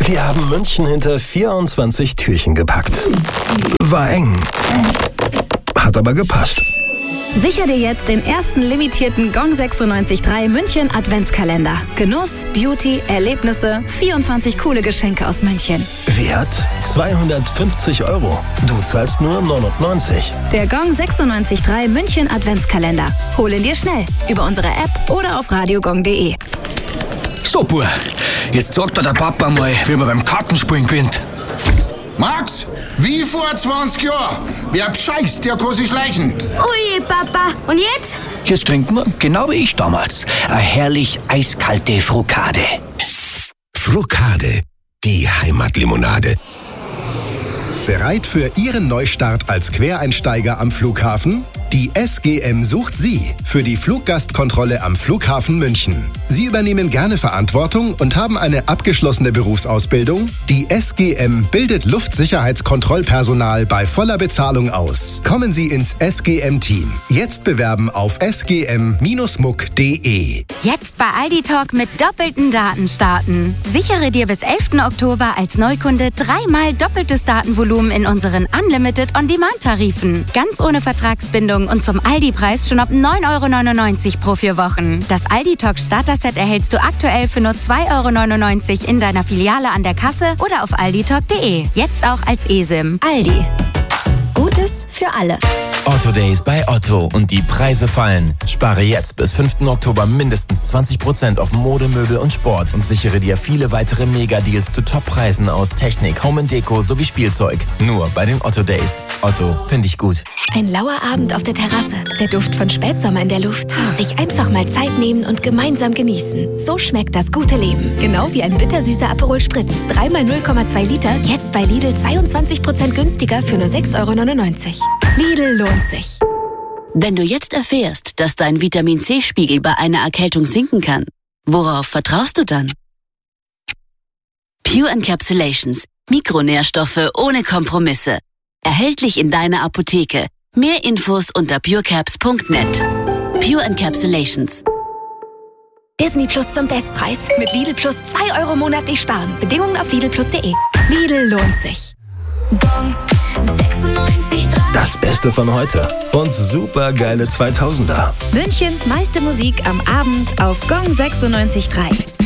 Wir haben München hinter 24 Türchen gepackt. War eng. Hat aber gepasst. Sicher dir jetzt den ersten limitierten Gong 96.3 München Adventskalender. Genuss, Beauty, Erlebnisse, 24 coole Geschenke aus München. Wert 250 €. Du zahlst nur 99. Der Gong 96.3 München Adventskalender. Hol ihn dir schnell über unsere App oder auf radiogong.de. So, Bub, jetzt sagt dir der Papa mal, wie man beim Kartenspielen gewinnt. Max, wie vor 20 Jahren. Wer bescheißt, der kann sich schleichen. Ui, Papa. Und jetzt? Jetzt trinken wir, genau wie ich damals, eine herrlich eiskalte Frukade. Frukade, die Heimatlimonade. Bereit für Ihren Neustart als Quereinsteiger am Flughafen? Die SGM sucht Sie für die Fluggastkontrolle am Flughafen München. Sie übernehmen gerne Verantwortung und haben eine abgeschlossene Berufsausbildung? Die SGM bildet Luftsicherheitskontrollpersonal bei voller Bezahlung aus. Kommen Sie ins SGM-Team. Jetzt bewerben auf sgm-muck.de. Jetzt bei Aldi Talk mit doppelten Daten starten. Sichere dir bis 11. Oktober als Neukunde 3-mal doppeltes Datenvolumen in unseren Unlimited On-Demand-Tarifen. Ganz ohne Vertragsbindung und zum Aldi-Preis schon ab 9,99 € pro 4 Wochen. Das Aldi Talk Starter-Set erhältst du aktuell für nur 2,99 € in deiner Filiale an der Kasse oder auf alditalk.de. Jetzt auch als eSIM. Aldi. Gutes für alle. Otto Days bei Otto und die Preise fallen. Spare jetzt bis 5. Oktober mindestens 20% auf Mode, Möbel und Sport und sichere dir viele weitere Mega-Deals zu Top-Preisen aus Technik, Home & Deko sowie Spielzeug. Nur bei den Otto Days. Otto, finde ich gut. Ein lauer Abend auf der Terrasse, der Duft von Spätsommer in der Luft. Sich einfach mal Zeit nehmen und gemeinsam genießen. So schmeckt das gute Leben. Genau wie ein bittersüßer Aperol Spritz. 3 x 0,2 Liter, jetzt bei Lidl 22% günstiger für nur 6,99 €. Lidl lohnt sich. Wenn du jetzt erfährst, dass dein Vitamin-C-Spiegel bei einer Erkältung sinken kann, worauf vertraust du dann? Pure Encapsulations. Mikronährstoffe ohne Kompromisse. Erhältlich in deiner Apotheke. Mehr Infos unter purecaps.net. Pure Encapsulations. Disney Plus zum Bestpreis. Mit Lidl Plus 2 € monatlich sparen. Bedingungen auf lidlplus.de. Lidl lohnt sich. Das Beste von heute und supergeile 2000er. Münchens meiste Musik am Abend auf Gong 96.3.